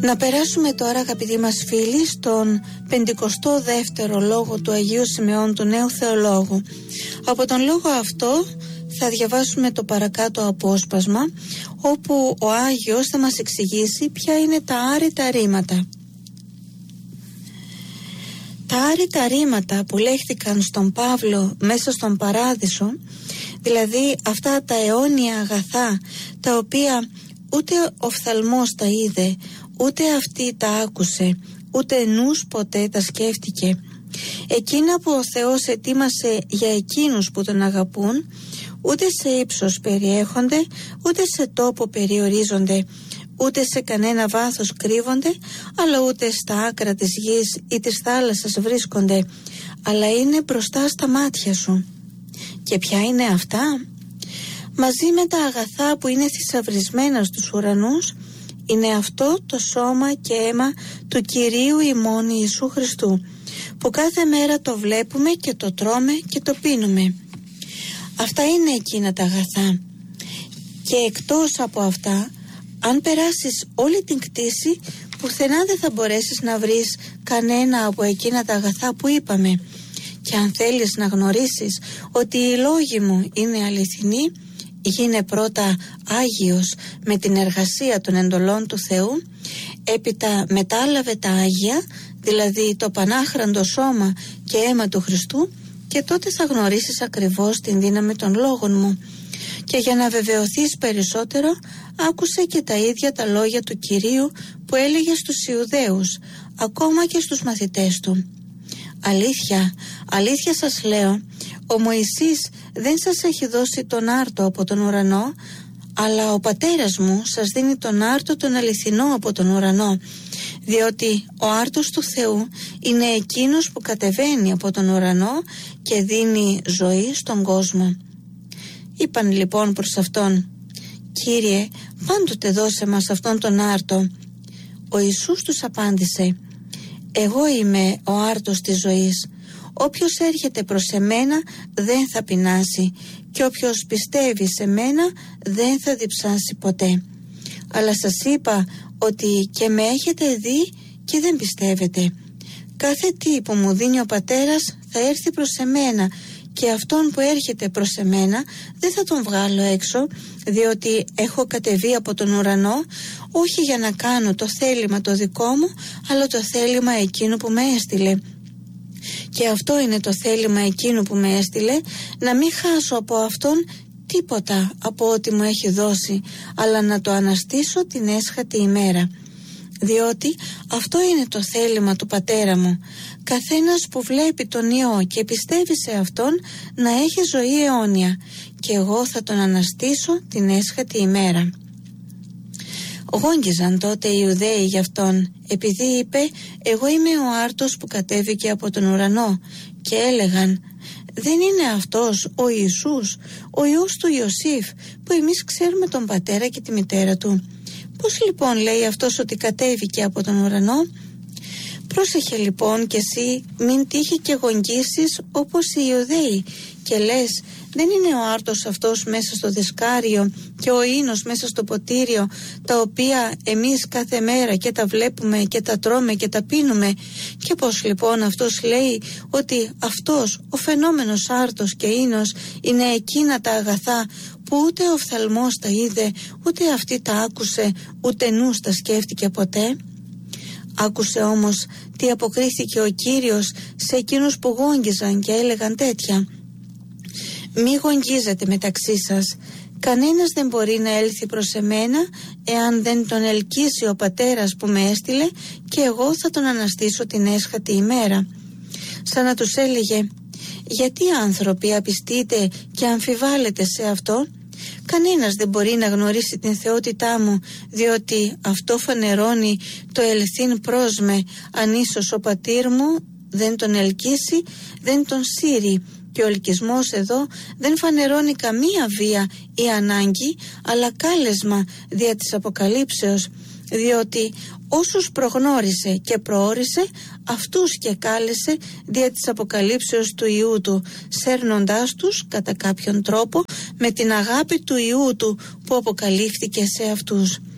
Να περάσουμε τώρα, αγαπητοί μας φίλοι, στον 52ο λόγο του Αγίου Σιμεών του Νέου Θεολόγου. Από τον λόγο αυτό θα διαβάσουμε το παρακάτω απόσπασμα, όπου ο Άγιος θα μας εξηγήσει ποια είναι τα άρρητα ρήματα. Τα άρρητα ρήματα που λέχθηκαν στον Παύλο μέσα στον Παράδεισο, δηλαδή αυτά τα αιώνια αγαθά, τα οποία ούτε οφθαλμός τα είδε, ούτε αυτή τα άκουσε, ούτε νους ποτέ τα σκέφτηκε. Εκείνα που ο Θεός ετοίμασε για εκείνους που τον αγαπούν, ούτε σε ύψος περιέχονται, ούτε σε τόπο περιορίζονται, ούτε σε κανένα βάθος κρύβονται, αλλά ούτε στα άκρα της γης ή της θάλασσας βρίσκονται, αλλά είναι μπροστά στα μάτια σου. Και ποια είναι αυτά? Μαζί με τα αγαθά που είναι θησαυρισμένα στους ουρανούς, είναι αυτό το σώμα και αίμα του Κυρίου ημών Ιησού Χριστού, που κάθε μέρα το βλέπουμε και το τρώμε και το πίνουμε. Αυτά είναι εκείνα τα αγαθά. Και εκτός από αυτά, αν περάσεις όλη την κτήση, πουθενά δεν θα μπορέσεις να βρεις κανένα από εκείνα τα αγαθά που είπαμε. Και αν θέλεις να γνωρίσεις ότι οι λόγοι μου είναι αληθινοί, γίνε πρώτα Άγιος με την εργασία των εντολών του Θεού, έπειτα μετάλαβε τα Άγια, δηλαδή το πανάχραντο σώμα και αίμα του Χριστού, και τότε θα γνωρίσεις ακριβώς την δύναμη των λόγων μου. Και για να βεβαιωθείς περισσότερο, άκουσε και τα ίδια τα λόγια του Κυρίου που έλεγε στους Ιουδαίους, ακόμα και στους μαθητές του. Αλήθεια, αλήθεια σας λέω, ο Μωυσής δεν σας έχει δώσει τον άρτο από τον ουρανό, αλλά ο πατέρας μου σας δίνει τον άρτο τον αληθινό από τον ουρανό, διότι ο άρτος του Θεού είναι εκείνος που κατεβαίνει από τον ουρανό και δίνει ζωή στον κόσμο. Είπαν λοιπόν προς αυτόν, Κύριε, πάντοτε δώσε μας αυτόν τον άρτο. Ο Ιησούς τους απάντησε, εγώ είμαι ο άρτος της ζωής. Όποιος έρχεται προς εμένα δεν θα πεινάσει, και όποιος πιστεύει σε μένα δεν θα διψάσει ποτέ. Αλλά σας είπα ότι και με έχετε δει και δεν πιστεύετε. Κάθε τι που μου δίνει ο Πατέρας θα έρθει προς εμένα, και αυτόν που έρχεται προς εμένα δεν θα τον βγάλω έξω, διότι έχω κατεβεί από τον ουρανό, όχι για να κάνω το θέλημα το δικό μου, αλλά το θέλημα εκείνου που με έστειλε. Και αυτό είναι το θέλημα εκείνου που με έστειλε, να μην χάσω από αυτόν τίποτα από ό,τι μου έχει δώσει, αλλά να το αναστήσω την έσχατη ημέρα. Διότι αυτό είναι το θέλημα του Πατέρα μου, καθένας που βλέπει τον Υιό και πιστεύει σε Αυτόν να έχει ζωή αιώνια, και εγώ θα τον αναστήσω την έσχατη ημέρα. Γόγγιζαν τότε οι Ιουδαίοι γι' αυτόν, επειδή είπε, εγώ είμαι ο άρτος που κατέβηκε από τον ουρανό, και έλεγαν, δεν είναι αυτός ο Ιησούς, ο Υιός του Ιωσήφ, που εμείς ξέρουμε τον πατέρα και τη μητέρα του? Πώς λοιπόν λέει αυτός ότι κατέβηκε από τον ουρανό? Πρόσεχε λοιπόν κι εσύ, μην τύχει και γογγίσεις όπως οι Ιουδαίοι και λες, δεν είναι ο άρτος αυτός μέσα στο δεσκάριο και ο ίνος μέσα στο ποτήριο, τα οποία εμείς κάθε μέρα και τα βλέπουμε και τα τρώμε και τα πίνουμε? Και πως λοιπόν αυτός λέει ότι αυτός ο φαινόμενος άρτος και ίνος είναι εκείνα τα αγαθά που ούτε ο οφθαλμός τα είδε, ούτε αυτή τα άκουσε, ούτε νους τα σκέφτηκε ποτέ? Άκουσε όμως τι αποκρίθηκε ο Κύριος σε εκείνους που γόγγιζαν και έλεγαν τέτοια. Μη γογγίζετε μεταξύ σας. Κανένας δεν μπορεί να έλθει προς εμένα εάν δεν τον ελκύσει ο Πατέρας που με έστειλε, και εγώ θα τον αναστήσω την έσχατη ημέρα. Σαν να τους έλεγε, γιατί άνθρωποι απιστείτε και αμφιβάλλετε σε αυτό? Κανένας δεν μπορεί να γνωρίσει την θεότητά μου, διότι αυτό φανερώνει το ελθύν πρόσμε, αν ίσως ο πατήρ μου δεν τον ελκύσει, δεν τον σύρει. Και ο ελκυσμός εδώ δεν φανερώνει καμία βία ή ανάγκη, αλλά κάλεσμα δια της αποκαλύψεως, διότι όσους προγνώρισε και προόρισε, αυτούς και κάλεσε δια της αποκαλύψεως του Υιού του, σέρνοντάς τους κατά κάποιον τρόπο με την αγάπη του Υιού του που αποκαλύφθηκε σε αυτούς.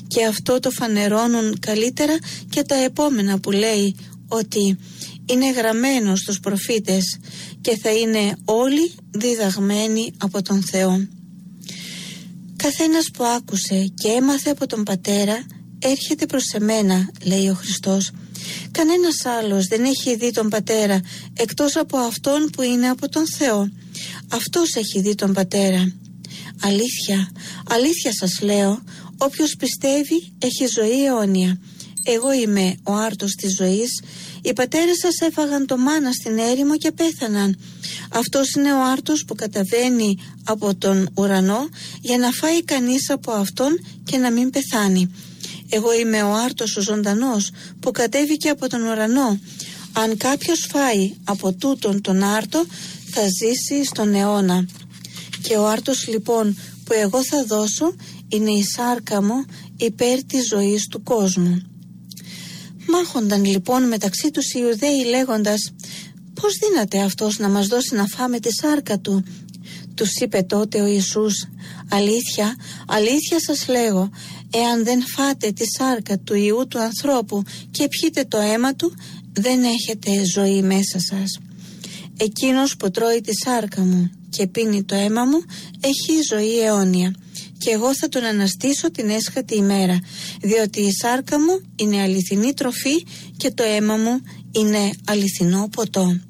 Και αυτό το φανερώνουν καλύτερα και τα επόμενα που λέει ότι είναι γραμμένο στους προφήτες και θα είναι όλοι διδαγμένοι από τον Θεό. Καθένας που άκουσε και έμαθε από τον Πατέρα έρχεται προς εμένα, λέει ο Χριστός. Κανένας άλλος δεν έχει δει τον Πατέρα εκτός από αυτόν που είναι από τον Θεό. Αυτός έχει δει τον Πατέρα. Αλήθεια, αλήθεια σας λέω, όποιος πιστεύει έχει ζωή αιώνια. Εγώ είμαι ο άρτος της ζωής. Οι πατέρες σας έφαγαν το μάνα στην έρημο και πέθαναν. Αυτός είναι ο άρτος που καταβαίνει από τον ουρανό για να φάει κανείς από αυτόν και να μην πεθάνει. Εγώ είμαι ο άρτος ο ζωντανός που κατέβηκε από τον ουρανό. Αν κάποιος φάει από τούτον τον άρτο θα ζήσει στον αιώνα. Και ο άρτος λοιπόν που εγώ θα δώσω είναι η σάρκα μου υπέρ της ζωής του κόσμου. Μάχονταν λοιπόν μεταξύ τους οι Ιουδαίοι λέγοντας, πώς δύναται αυτός να μας δώσει να φάμε τη σάρκα του? Τους είπε τότε ο Ιησούς, αλήθεια, αλήθεια σας λέγω, εάν δεν φάτε τη σάρκα του Υιού του ανθρώπου και πιείτε το αίμα του, δεν έχετε ζωή μέσα σας. Εκείνος που τρώει τη σάρκα μου και πίνει το αίμα μου έχει ζωή αιώνια και εγώ θα τον αναστήσω την έσχατη ημέρα, διότι η σάρκα μου είναι αληθινή τροφή και το αίμα μου είναι αληθινό ποτό.